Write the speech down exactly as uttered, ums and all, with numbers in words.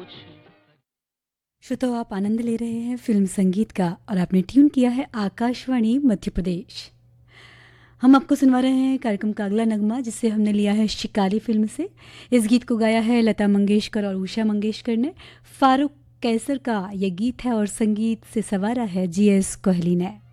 श्रोताओ, आप आनंद ले रहे हैं फिल्म संगीत का और आपने ट्यून किया है आकाशवाणी मध्य प्रदेश। हम आपको सुनवा रहे हैं कार्यक्रम का अगला नगमा, जिसे हमने लिया है शिकारी फिल्म से। इस गीत को गाया है लता मंगेशकर और उषा मंगेशकर ने। फारूक कैसर का ये गीत है और संगीत से सवारा है जी एस कोहली ने।